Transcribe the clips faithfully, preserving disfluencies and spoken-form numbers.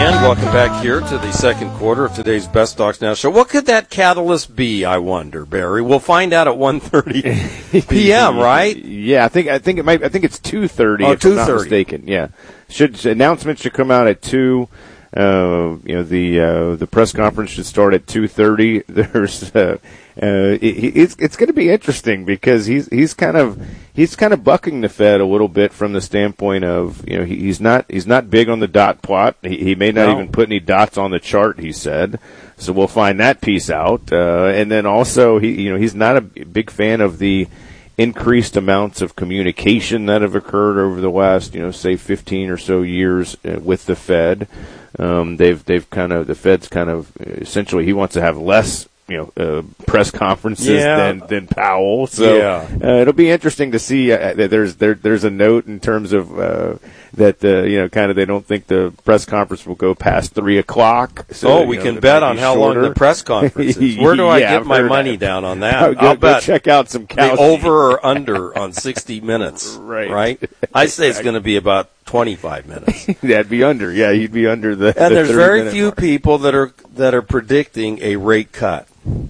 And welcome back here to the second quarter of today's Best Stocks Now show. What could that catalyst be, I wonder, Barry? We'll find out at one thirty p.m., right? Yeah, I think I think it might I think it's two thirty oh, if I'm not mistaken. Yeah. Should announcement should come out at two. Uh, you know, the uh, the press conference should start at two thirty. There's uh, uh, it, it's it's going to be interesting because he's he's kind of he's kind of bucking the Fed a little bit from the standpoint of, you know, he, he's not he's not big on the dot plot. He, he may not no. even put any dots on the chart, he said. So we'll find that piece out. Uh, and then also he you know he's not a big fan of the increased amounts of communication that have occurred over the last, you know, say fifteen or so years uh, with the Fed. Um, they've they've kind of the Fed's kind of essentially he wants to have less, you know, uh, press conferences yeah. than than Powell. So yeah. uh, it'll be interesting to see. Uh, that there's there there's a note in terms of uh, that uh, you know kind of they don't think the press conference will go past three o'clock. So, oh, we you know, can bet on how shorter. long the press conference is. Where do I yeah, get my money that. down on that? I'll, go, I'll go bet check out some the over or under on sixty minutes. Right. Right. I say it's going to be about twenty-five minutes. That'd be under. Yeah, you'd be under the. And the there's very few mark. people that are that are predicting a rate cut,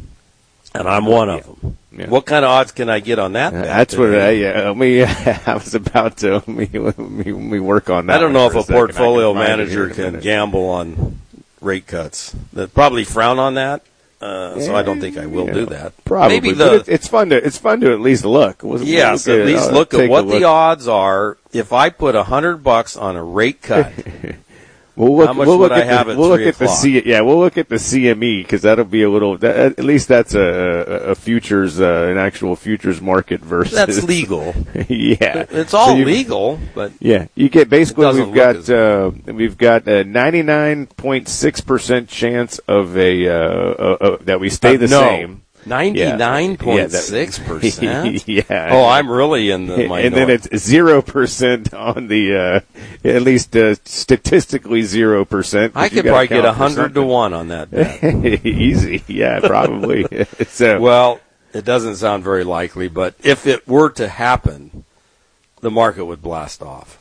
and I'm one of them. Yeah. What kind of odds can I get on that? Uh, that's what I, yeah, let me, I was about to let me, let me, let me work on that. I don't know if a, a second. portfolio I can manager find it here in a can minute. gamble on rate cuts. They probably frown on that, uh, so I don't think I will Yeah, do that. Probably, Maybe but the it, it's fun to it's fun to at least look. We'll, yes, we'll at least I'll look at take what a look. the odds are if I put a hundred bucks on a rate cut. We'll look, How much we'll would look I at have the, at we'll look three at the o'clock? C, yeah, we'll look at the C M E because that'll be a little. That, at least that's a, a futures, uh, an actual futures market versus. That's legal. yeah, It's all So you- legal, but Yeah, you get basically doesn't we've look got as uh, we've got a ninety-nine point six percent chance of a uh, uh, uh, that we stay Uh, the no. same. ninety-nine point six percent. Yeah. Oh, I'm really in the minority. And then it's zero percent on the, uh, at least uh, statistically zero percent. I could probably get a hundred to one on that bet. Easy, yeah, probably. so, Well, it doesn't sound very likely, but if it were to happen, the market would blast off,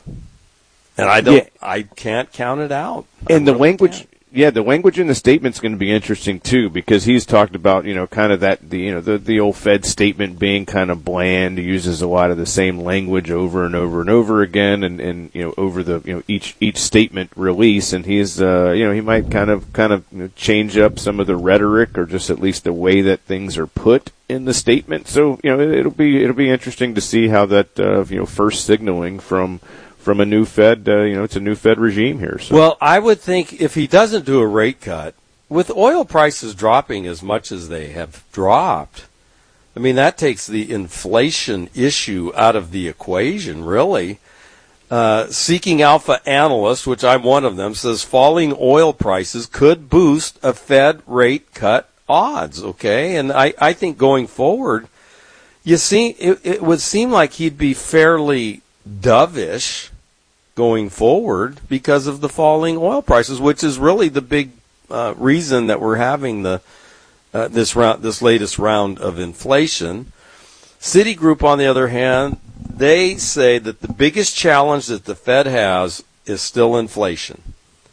and I don't. Yeah. I can't count it out. I and the really language, can't. yeah, the language in the statement's going to be interesting too, because he's talked about, you know, kind of that, the, you know, the, the old Fed statement being kind of bland. He uses a lot of the same language over and over and over again, and, and you know, over the, you know, each each statement release, and he's, uh, you know, he might kind of kind of you know, change up some of the rhetoric, or just at least the way that things are put in the statement. So, you know, it, it'll be it'll be interesting to see how that, uh, you know, first signaling from. From a new Fed, uh, you know, it's a new Fed regime here. So. Well, I would think if he doesn't do a rate cut, with oil prices dropping as much as they have dropped, I mean, that takes the inflation issue out of the equation, really. Uh, Seeking Alpha Analyst, which I'm one of them, says falling oil prices could boost a Fed rate cut odds, okay? And I, I think going forward, you see, it, it would seem like he'd be fairly dovish going forward because of the falling oil prices, which is really the big uh, reason that we're having the uh, this round, this latest round of inflation. Citigroup, on the other hand, they say that the biggest challenge that the Fed has is still inflation,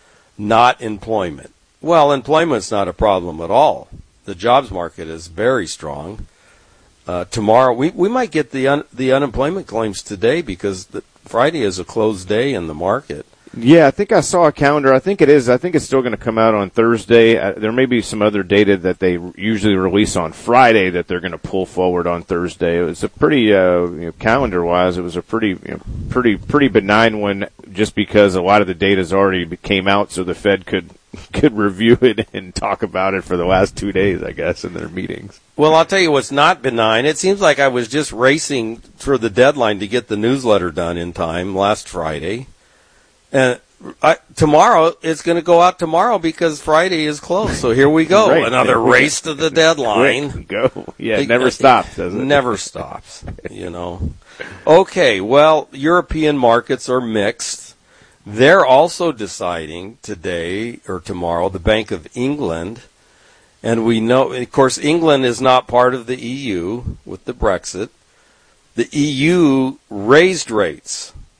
not employment. Well, employment's not a problem at all. The jobs market is very strong. Uh, tomorrow, we, we might get the un, the unemployment claims today because the, Friday is a closed day in the market. Yeah, I think I saw a calendar. I think it is. I think it's still going to come out on Thursday. Uh, there may be some other data that they usually release on Friday that they're going to pull forward on Thursday. It was a pretty, uh, you know, calendar-wise, it was a pretty, you know, pretty, pretty benign one, just because a lot of the data's already came out, so the Fed could could review it and talk about it for the last two days, I guess, in their meetings. Well, I'll tell you what's not benign. It seems like I was just racing for the deadline to get the newsletter done in time last Friday. And I, tomorrow, it's going to go out tomorrow because Friday is closed. So here we go. Right. Another race to the deadline. Quick, go. Yeah, it never stops, does it? Never stops, you know. Okay, well, European markets are mixed. They're also deciding today or tomorrow, the Bank of England, and we know, of course, England is not part of the E U with the Brexit. The E U raised rates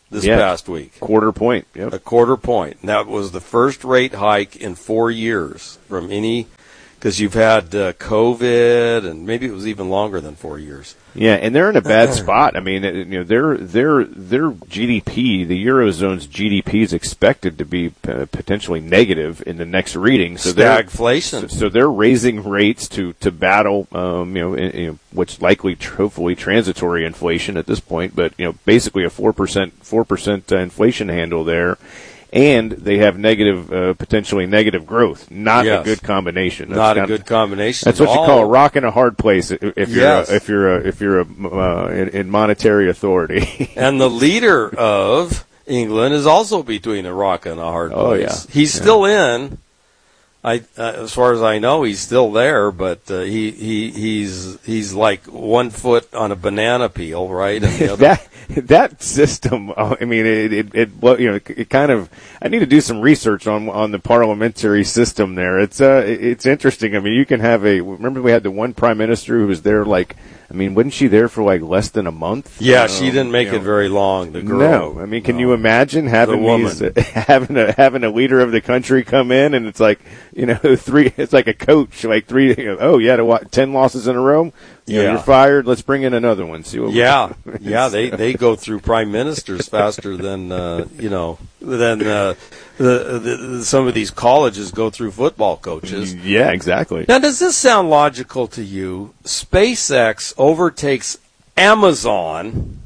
this yeah. past week. Quarter point. Yep. A quarter point. And that was the first rate hike in four years from any, because you've had uh, COVID, and maybe it was even longer than four years. Yeah, and they're in a bad spot. I mean, you know, their their their G D P, the Eurozone's G D P, is expected to be uh, potentially negative in the next reading. So stagflation. So, so they're raising rates to to battle, um, you know, in, you know, what's likely, hopefully, transitory inflation at this point. But you know, basically a four percent four percent inflation handle there. And they have negative, uh, potentially negative growth. Not yes. a good combination. That's Not kinda, a good combination. That's what all. you call a rock in a hard place if you're yes. a, if you're a, if you're a, uh, in, in monetary authority. And the leader of England is also between a rock and a hard place. Oh, yeah. He's yeah. still in. I, uh, as far as I know, he's still there, but uh, he he he's he's like one foot on a banana peel, right? And the other that that system, I mean, it, it it well, you know, it kind of. I need to do some research on on the parliamentary system there. It's uh, it's interesting. I mean, you can have a. Remember, we had the one prime minister who was there like. I mean, wasn't she there for like less than a month? Yeah, um, she didn't make you know, it very long. The girl. No, I mean, can no. you imagine having these, uh, having a having a leader of the country come in and it's like, you know, three. It's like a coach, like three. You know, oh, yeah, to what, ten losses in a row. You know, yeah, you're fired. Let's bring in another one. See what yeah, yeah. They they go through prime ministers faster than uh, you know than uh, the, the some of these colleges go through football coaches. Yeah, exactly. Now, does this sound logical to you? SpaceX overtakes Amazon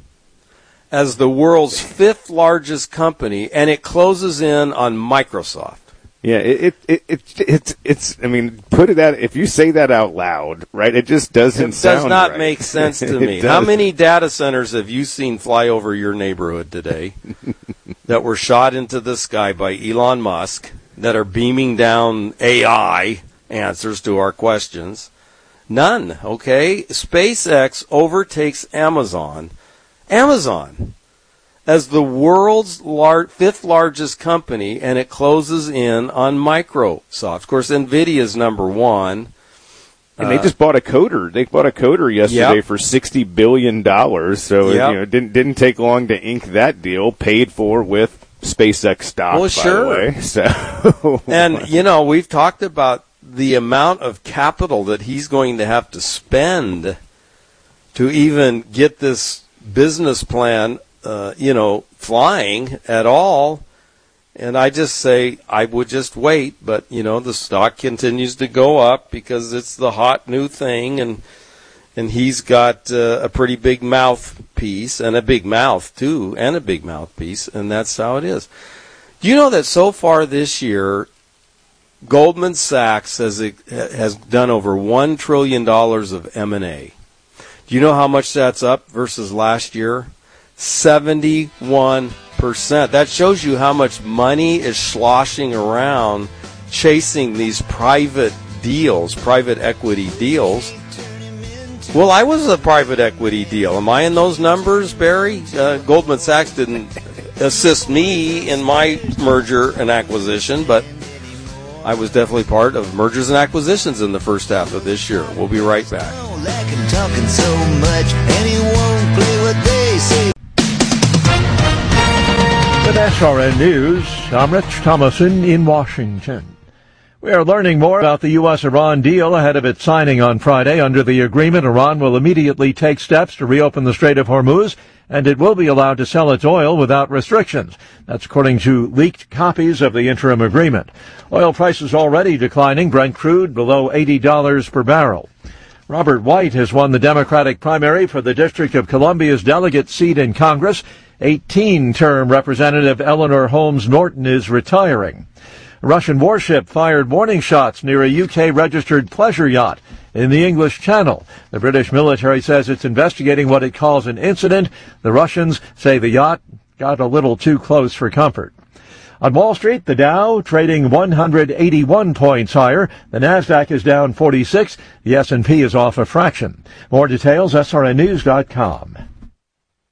as the world's fifth largest company, and it closes in on Microsoft. Yeah, it, it, it, it, it's, it's, I mean, put it out, if you say that out loud, right, it just doesn't It sound does not right. make sense to me. It How does. many data centers have you seen fly over your neighborhood today that were shot into the sky by Elon Musk that are beaming down A I answers to our questions? None, okay? SpaceX overtakes Amazon. Amazon. As the world's lar- fifth largest company, and it closes in on Microsoft. Of course, NVIDIA's number one. And they just bought a coder. They bought a coder yesterday Yep. for sixty billion dollars. So Yep. it, you know, it didn't didn't take long to ink that deal. Paid for with SpaceX stock. Well, by sure. the way. So And, you know, we've talked about the amount of capital that he's going to have to spend to even get this business plan Uh, you know, flying at all. And I just say I would just wait, but, you know, the stock continues to go up because it's the hot new thing, and and he's got uh, a pretty big mouthpiece, and a big mouth, too, and a big mouthpiece, and that's how it is. Do you know that so far this year, Goldman Sachs has, has done over one trillion dollars of M and A? Do you know how much that's up versus last year? seventy-one percent. That shows you how much money is sloshing around chasing these private deals, private equity deals. Well, I was a private equity deal. Am I in those numbers, Barry? Uh, Goldman Sachs didn't assist me in my merger and acquisition, but I was definitely part of mergers and acquisitions in the first half of this year. We'll be right back. With S R N News, I'm Rich Thomason in Washington. We are learning more about the U S Iran deal ahead of its signing on Friday. Under the agreement, Iran will immediately take steps to reopen the Strait of Hormuz, and it will be allowed to sell its oil without restrictions. That's according to leaked copies of the interim agreement. Oil prices already declining, Brent crude below eighty dollars per barrel. Robert White has won the Democratic primary for the District of Columbia's delegate seat in Congress. eighteen-term Representative Eleanor Holmes Norton is retiring. A Russian warship fired warning shots near a U K-registered pleasure yacht in the English Channel. The British military says it's investigating what it calls an incident. The Russians say the yacht got a little too close for comfort. On Wall Street, the Dow trading one hundred eighty-one points higher. The Nasdaq is down forty-six. The S and P is off a fraction. More details, S R N news dot com.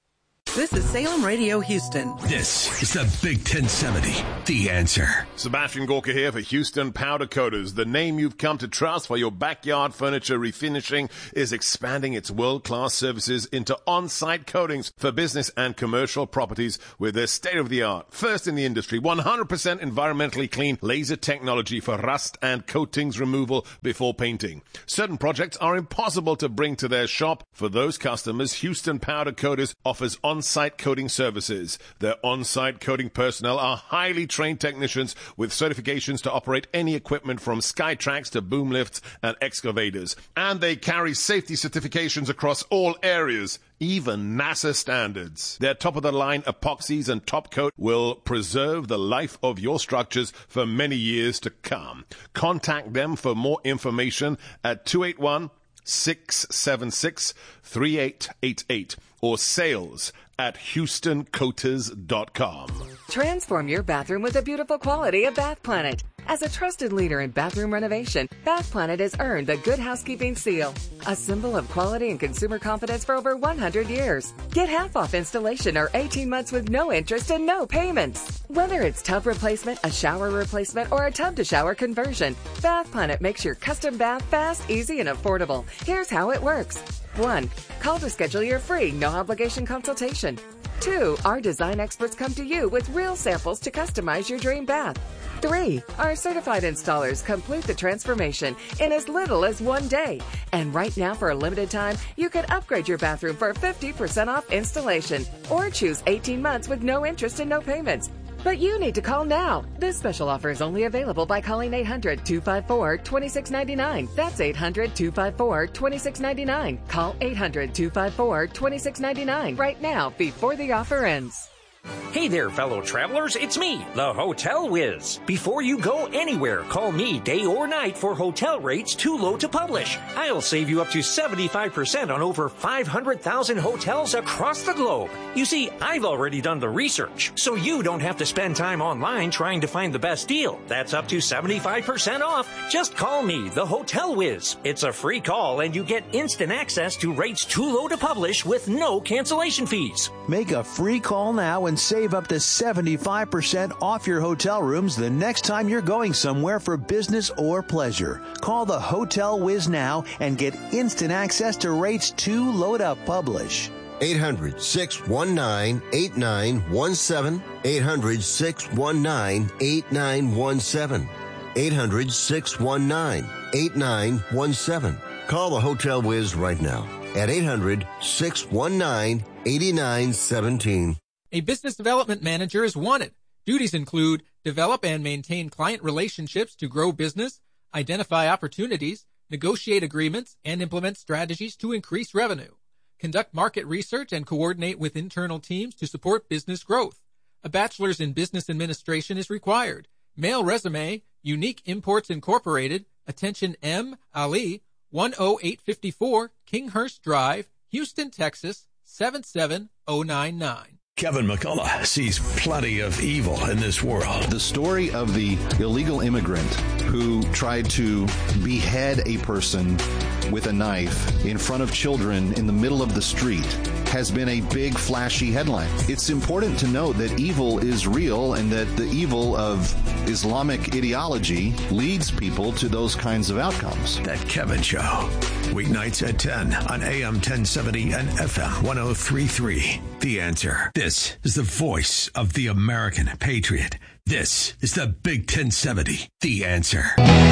This is Salem Radio Houston. This is the Big ten seventy, The Answer. Sebastian Gorka here for Houston Powder Coaters. The name you've come to trust for your backyard furniture refinishing is expanding its world-class services into on-site coatings for business and commercial properties with their state-of-the-art, first in the industry, one hundred percent environmentally clean laser technology for rust and coatings removal before painting. Certain projects are impossible to bring to their shop. For those customers, Houston Powder Coaters offers on-site coating services. Their on-site coating personnel are highly trained technicians with certifications to operate any equipment from Skytrax to boom lifts and excavators. And they carry safety certifications across all areas, even NASA standards. Their top-of-the-line epoxies and top coat will preserve the life of your structures for many years to come. Contact them for more information at two eight one, six seven six, three eight eight eight or sales at houston coaters dot com. Transform your bathroom with the beautiful quality of Bath Planet. As a trusted leader in bathroom renovation, Bath Planet has earned the Good Housekeeping seal, a symbol of quality and consumer confidence for over one hundred years. Get half off installation or eighteen months with no interest and no payments. Whether it's tub replacement, a shower replacement, or a tub-to-shower conversion, Bath Planet makes your custom bath fast, easy, and affordable. Here's how it works. One, call to schedule your free, no-obligation consultation. Two, our design experts come to you with real samples to customize your dream bath. Three, our certified installers complete the transformation in as little as one day. And right now, for a limited time, you can upgrade your bathroom for fifty percent off installation or choose eighteen months with no interest and no payments. But you need to call now. This special offer is only available by calling eight hundred, two five four, two six nine nine. That's eight hundred, two five four, two six nine nine. Call eight hundred, two five four, two six nine nine right now before the offer ends. Hey there, fellow travelers. It's me, the Hotel Whiz. Before you go anywhere, call me day or night for hotel rates too low to publish. I'll save you up to seventy-five percent on over five hundred thousand hotels across the globe. You see, I've already done the research, so you don't have to spend time online trying to find the best deal. That's up to seventy-five percent off. Just call me, the Hotel Whiz. It's a free call, and you get instant access to rates too low to publish with no cancellation fees. Make a free call now and save up to seventy-five percent off your hotel rooms the next time you're going somewhere for business or pleasure. Call the Hotel Whiz now and get instant access to rates too low to publish. eight hundred, six one nine, eight nine one seven. eight hundred, six one nine, eight nine one seven. eight hundred, six one nine, eight nine one seven. Call the Hotel Whiz right now at eight hundred, six one nine, eight nine one seven. A business development manager is wanted. Duties include develop and maintain client relationships to grow business, identify opportunities, negotiate agreements, and implement strategies to increase revenue. Conduct market research and coordinate with internal teams to support business growth. A bachelor's in business administration is required. Mail resume, Unique Imports Incorporated, attention M. Ali, one oh eight fifty-four Kinghurst Drive, Houston, Texas, seven seven oh nine nine. Kevin McCullough sees plenty of evil in this world. The story of the illegal immigrant who tried to behead a person with a knife in front of children in the middle of the street has been a big, flashy headline. It's important to note that evil is real and that the evil of Islamic ideology leads people to those kinds of outcomes. That Kevin Show. Weeknights at ten on A M ten seventy and F M one oh three point three. The Answer. This is the voice of the American patriot. This is the Big ten seventy. The Answer.